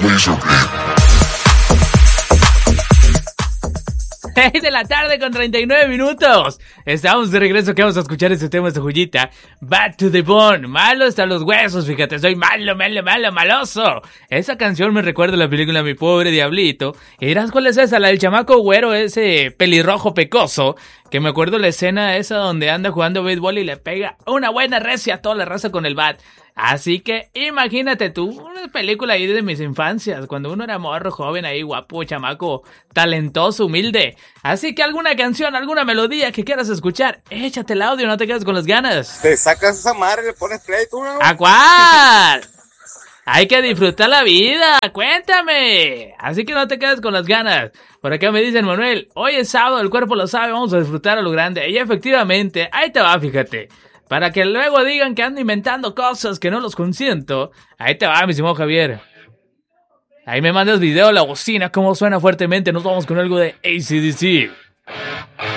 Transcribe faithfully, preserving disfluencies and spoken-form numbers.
seis de la tarde con treinta y nueve minutos. Estamos de regreso, que vamos a escuchar este tema, esta joyita. Bad to the bone, malo hasta los huesos, fíjate, soy malo, malo, malo, maloso. Esa canción me recuerda a la película Mi Pobre Diablito. ¿Y dirás cuál es esa? La del chamaco güero, ese pelirrojo pecoso, que me acuerdo la escena esa donde anda jugando béisbol y le pega una buena recia a toda la raza con el bat. Así que imagínate tú, una película ahí de mis infancias, cuando uno era morro, joven ahí, guapo, chamaco, talentoso, humilde. Así que alguna canción, alguna melodía que quieras escuchar, échate el audio, no te quedes con las ganas. Te sacas esa madre y le pones play, tú, ¿no? ¿A cuál? Hay que disfrutar la vida, cuéntame. Así que no te quedes con las ganas. Por acá me dicen, Manuel, hoy es sábado, el cuerpo lo sabe, vamos a disfrutar a lo grande. Y efectivamente, ahí te va, fíjate. Para que luego digan que ando inventando cosas que no los consiento. Ahí te va, mi estimado Javier. Ahí me mandas video, la bocina, cómo suena fuertemente. Nos vamos con algo de A C D C.